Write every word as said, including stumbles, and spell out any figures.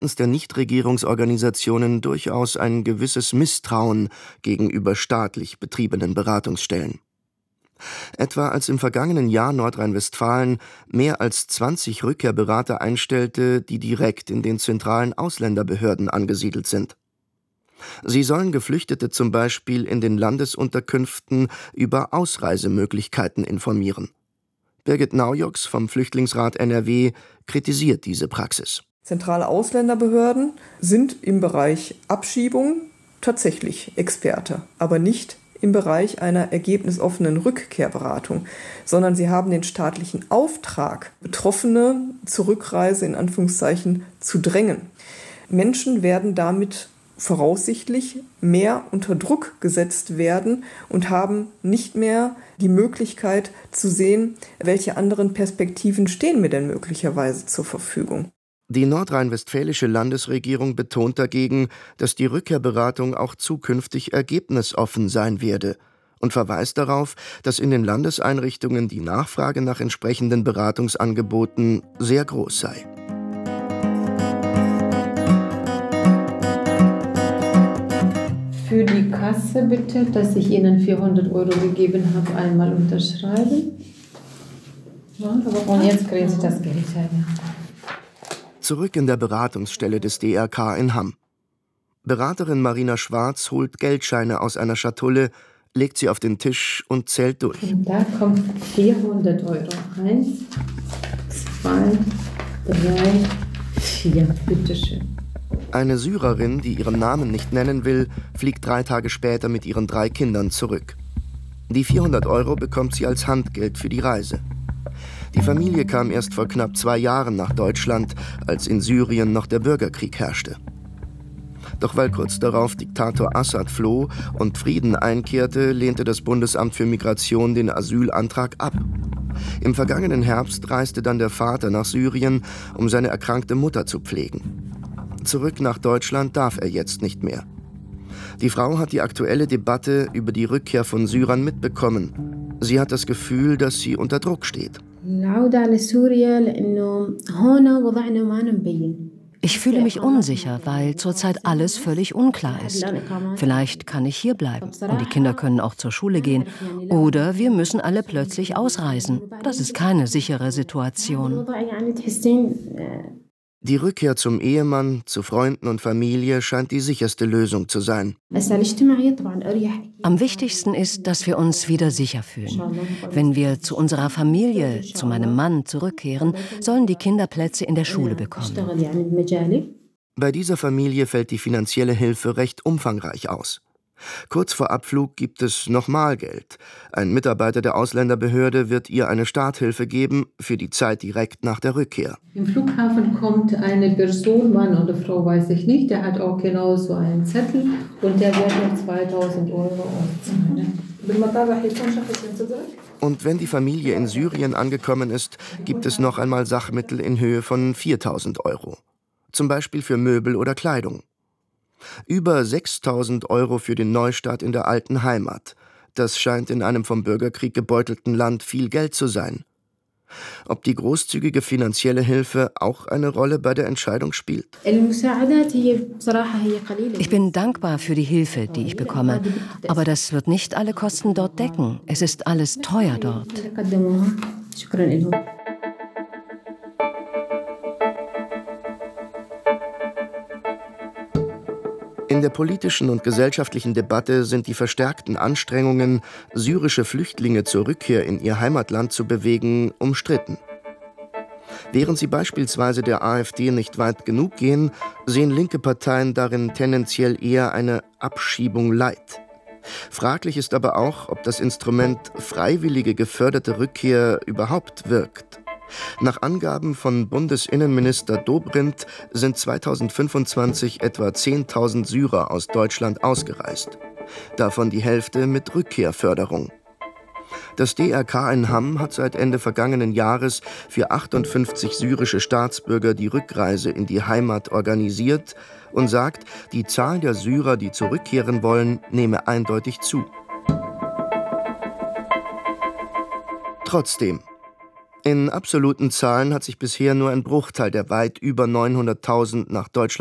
seitens der Nichtregierungsorganisationen durchaus ein gewisses Misstrauen gegenüber staatlich betriebenen Beratungsstellen. Etwa als im vergangenen Jahr Nordrhein-Westfalen mehr als zwanzig Rückkehrberater einstellte, die direkt in den zentralen Ausländerbehörden angesiedelt sind. Sie sollen Geflüchtete zum Beispiel in den Landesunterkünften über Ausreisemöglichkeiten informieren. Birgit Naujoks vom Flüchtlingsrat N R W kritisiert diese Praxis. Zentrale Ausländerbehörden sind im Bereich Abschiebung tatsächlich Experte, aber nicht im Bereich einer ergebnisoffenen Rückkehrberatung, sondern sie haben den staatlichen Auftrag, Betroffene zur Rückreise in Anführungszeichen zu drängen. Menschen werden damit voraussichtlich mehr unter Druck gesetzt werden und haben nicht mehr die Möglichkeit zu sehen, welche anderen Perspektiven stehen mir denn möglicherweise zur Verfügung. Die nordrhein-westfälische Landesregierung betont dagegen, dass die Rückkehrberatung auch zukünftig ergebnisoffen sein werde und verweist darauf, dass in den Landeseinrichtungen die Nachfrage nach entsprechenden Beratungsangeboten sehr groß sei. Für die Kasse bitte, dass ich Ihnen vierhundert Euro gegeben habe, einmal unterschreiben. Ja, und jetzt kriegen Sie das Geld. Ja. Zurück in der Beratungsstelle des D R K in Hamm. Beraterin Marina Schwarz holt Geldscheine aus einer Schatulle, legt sie auf den Tisch und zählt durch. Und da kommt vierhundert Euro. Eins, zwei, drei, vier. Bitteschön. Eine Syrerin, die ihren Namen nicht nennen will, fliegt drei Tage später mit ihren drei Kindern zurück. Die vierhundert Euro bekommt sie als Handgeld für die Reise. Die Familie kam erst vor knapp zwei Jahren nach Deutschland, als in Syrien noch der Bürgerkrieg herrschte. Doch weil kurz darauf Diktator Assad floh und Frieden einkehrte, lehnte das Bundesamt für Migration den Asylantrag ab. Im vergangenen Herbst reiste dann der Vater nach Syrien, um seine erkrankte Mutter zu pflegen. Zurück nach Deutschland darf er jetzt nicht mehr. Die Frau hat die aktuelle Debatte über die Rückkehr von Syrern mitbekommen. Sie hat das Gefühl, dass sie unter Druck steht. Ich fühle mich unsicher, weil zurzeit alles völlig unklar ist. Vielleicht kann ich hier bleiben und die Kinder können auch zur Schule gehen. Oder wir müssen alle plötzlich ausreisen. Das ist keine sichere Situation. Die Rückkehr zum Ehemann, zu Freunden und Familie scheint die sicherste Lösung zu sein. Am wichtigsten ist, dass wir uns wieder sicher fühlen. Wenn wir zu unserer Familie, zu meinem Mann zurückkehren, sollen die Kinder Plätze in der Schule bekommen. Bei dieser Familie fällt die finanzielle Hilfe recht umfangreich aus. Kurz vor Abflug gibt es nochmal Geld. Ein Mitarbeiter der Ausländerbehörde wird ihr eine Starthilfe geben für die Zeit direkt nach der Rückkehr. Im Flughafen kommt eine Person, Mann oder Frau, weiß ich nicht, der hat auch genau so einen Zettel und der wird noch zweitausend Euro auszahlen. Und wenn die Familie in Syrien angekommen ist, gibt es noch einmal Sachmittel in Höhe von viertausend Euro. Zum Beispiel für Möbel oder Kleidung. Über sechstausend Euro für den Neustart in der alten Heimat. Das scheint in einem vom Bürgerkrieg gebeutelten Land viel Geld zu sein. Ob die großzügige finanzielle Hilfe auch eine Rolle bei der Entscheidung spielt? Ich bin dankbar für die Hilfe, die ich bekomme. Aber das wird nicht alle Kosten dort decken. Es ist alles teuer dort. In der politischen und gesellschaftlichen Debatte sind die verstärkten Anstrengungen, syrische Flüchtlinge zur Rückkehr in ihr Heimatland zu bewegen, umstritten. Während sie beispielsweise der AfD nicht weit genug gehen, sehen linke Parteien darin tendenziell eher eine Abschiebung light. Fraglich ist aber auch, ob das Instrument freiwillige geförderte Rückkehr überhaupt wirkt. Nach Angaben von Bundesinnenminister Dobrindt sind zweitausendfünfundzwanzig etwa zehntausend Syrer aus Deutschland ausgereist. Davon die Hälfte mit Rückkehrförderung. Das D R K in Hamm hat seit Ende vergangenen Jahres für achtundfünfzig syrische Staatsbürger die Rückreise in die Heimat organisiert und sagt, die Zahl der Syrer, die zurückkehren wollen, nehme eindeutig zu. Trotzdem: In absoluten Zahlen hat sich bisher nur ein Bruchteil der weit über neunhunderttausend nach Deutschland